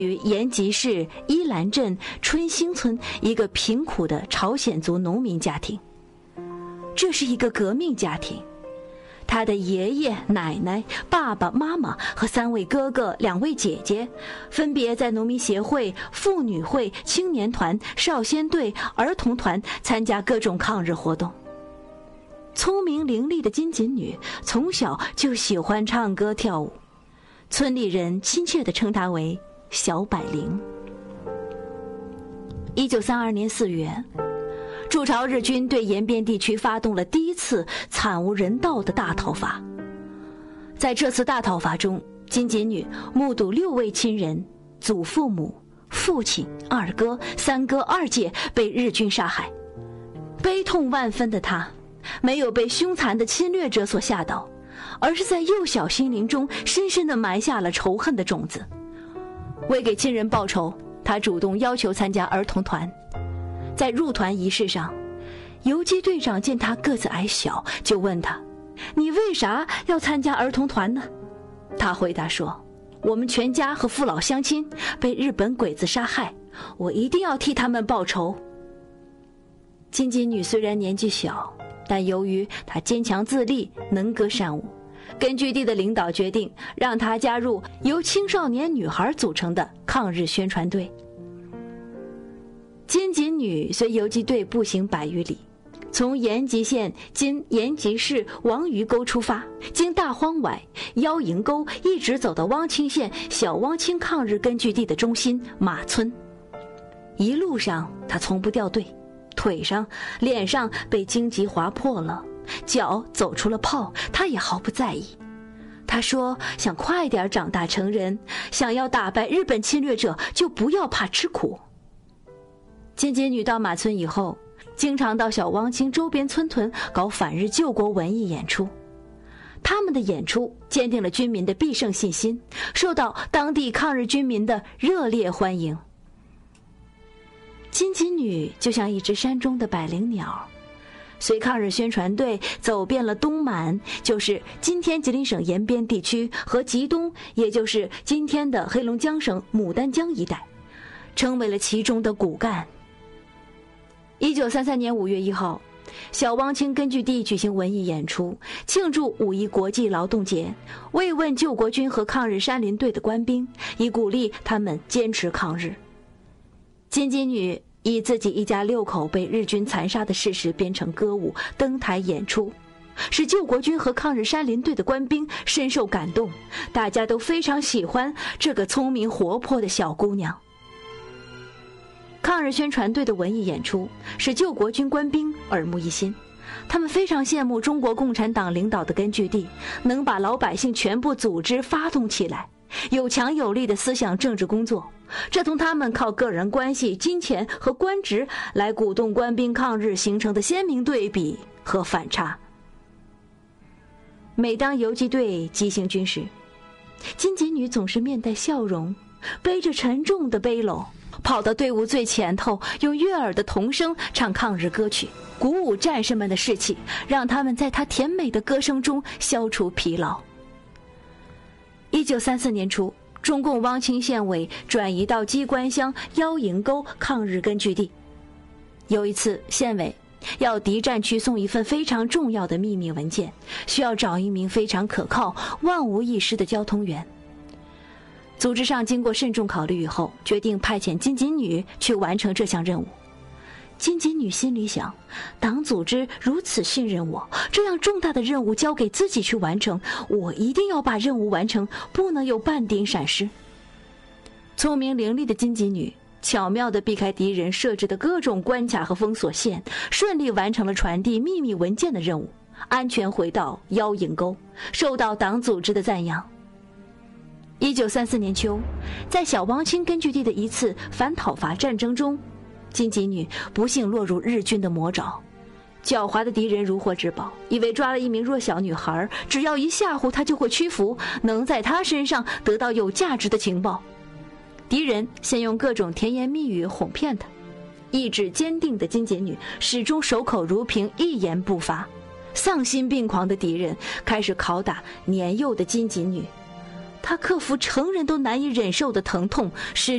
于延吉市依兰镇春兴村一个贫苦的朝鲜族农民家庭。这是一个革命家庭，他的爷爷、奶奶、爸爸妈妈和3位哥哥、2位姐姐，分别在农民协会、妇女会、青年团、少先队、儿童团参加各种抗日活动。聪明伶俐的金锦女从小就喜欢唱歌跳舞，村里人亲切地称她为小百灵。1932年4月，驻朝日军对延边地区发动了第一次惨无人道的大讨伐。在这次大讨伐中，金锦女目睹6位亲人、祖父母、父亲、2哥、3哥、2姐被日军杀害，悲痛万分的她没有被凶残的侵略者所吓倒，而是在幼小心灵中深深地埋下了仇恨的种子。为给亲人报仇，她主动要求参加儿童团。在入团仪式上，游击队长见她个子矮小，就问她：“你为啥要参加儿童团呢？”她回答说：“我们全家和父老乡亲被日本鬼子杀害，我一定要替他们报仇。”金锦女虽然年纪小，但由于她坚强自立、能歌善舞，根据地的领导决定让她加入由青少年女孩组成的抗日宣传队。金锦女随游击队步行100余里，从延吉县今延吉市王鱼沟出发，经大荒崴、妖营沟，一直走到汪清县小汪清抗日根据地的中心马村。一路上她从不掉队，腿上、脸上被荆棘划破了，脚走出了泡，她也毫不在意。她说想快点长大成人，想要打败日本侵略者，就不要怕吃苦。金锦女到马村以后，经常到小汪清周边村屯搞反日救国文艺演出。他们的演出坚定了军民的必胜信心，受到当地抗日军民的热烈欢迎。金锦女就像一只山中的百灵鸟，随抗日宣传队走遍了东满，就是今天吉林省延边地区，和吉东，也就是今天的黑龙江省牡丹江一带，成为了其中的骨干。1933年5月1号，小汪清根据地举行文艺演出，庆祝5·1国际劳动节，慰问救国军和抗日山林队的官兵，以鼓励他们坚持抗日。金锦女以自己一家6口被日军残杀的事实编成歌舞，登台演出，使救国军和抗日山林队的官兵深受感动，大家都非常喜欢这个聪明活泼的小姑娘。抗日宣传队的文艺演出使救国军官兵耳目一新，他们非常羡慕中国共产党领导的根据地能把老百姓全部组织发动起来，有强有力的思想政治工作，这同他们靠个人关系、金钱和官职来鼓动官兵抗日形成的鲜明对比和反差。每当游击队急行军时，金锦女总是面带笑容，背着沉重的背篓，跑到队伍最前头，用悦耳的童声唱抗日歌曲，鼓舞战士们的士气，让他们在她甜美的歌声中消除疲劳。1934年初，中共汪清县委转移到鸡冠乡妖营沟抗日根据地。有一次，县委要敌占区送一份非常重要的秘密文件，需要找一名非常可靠、万无一失的交通员。组织上经过慎重考虑以后，决定派遣金锦女去完成这项任务。金锦女心里想，党组织如此信任我，这样重大的任务交给自己去完成，我一定要把任务完成，不能有半点闪失。聪明伶俐的金锦女巧妙地避开敌人设置的各种关卡和封锁线，顺利完成了传递秘密文件的任务，安全回到妖营沟，受到党组织的赞扬。1934年秋，在小汪清根据地的一次反讨伐战争中，金锦女不幸落入日军的魔爪。狡猾的敌人如获至宝，以为抓了一名弱小女孩，只要一吓唬她就会屈服，能在她身上得到有价值的情报。敌人先用各种甜言蜜语哄骗她，意志坚定的金锦女始终守口如瓶，一言不发。丧心病狂的敌人开始拷打年幼的金锦女，她克服成人都难以忍受的疼痛，